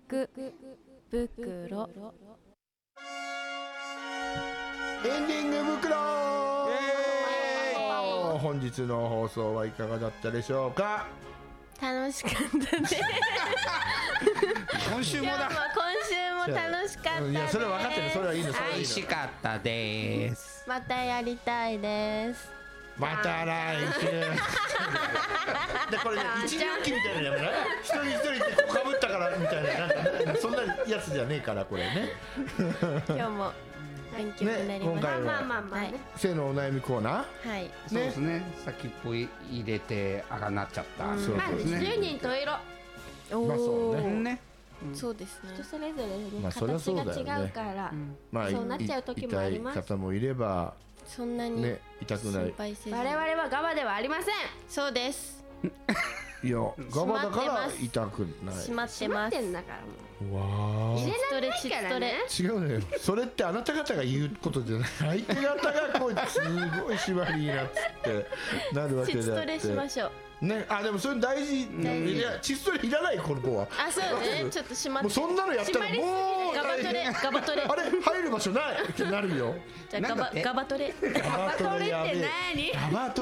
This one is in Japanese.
福袋。 エンディング袋。本日の放送はいかがだったでしょうか。 楽しかったね。 今週もだ。 今週も楽しかったです。 いやそれは分かってる。それはいいの。それはいいの。 美味しかったです。 またやりたいです。 また来週。でこれね一人気みたいなのやめない。一人一人ってこうかぶったからみたいな、なんかそんなやつじゃねえからこれね。 今日も勉強になりました。 今回ははい。 性のお悩みコーナー。 はい。 そうですね。先っぽ入れてあがなっちゃった。 そうですね。 10人十色。 まあそうね。 ね。 そうですね。 人それぞれね、 まあそりゃそうだよね形が違うから、 まあそうなっちゃう時もあります痛い方もいればそんなにね痛くない心。配せず。 我々はガバではありません。 そうです。 いやガバだから痛くない。 閉まって閉まます。 ってんだからもう。 わ入れチトレチからトレ。 ね。 ー違うのよ。それってあなた方が言うことじゃない。相手方がこうすごい縛りになってなるわけであって。 チトレしましょう。 ね、あでもそれ大事。いやチストレいらないこの子は。 あ、そうね。ちょっと閉まって。 もうそんなのやったらもうガバトレガバトレ。 あれ入る場所ないってなるよ。 じゃあなんだってガバトレ。 ガバトレやべえ。 何？ ガバト